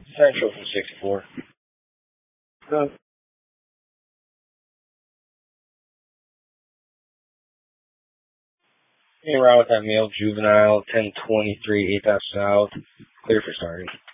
Central from 64. Any around with that male juvenile, 1023, 8th South. Clear for starting.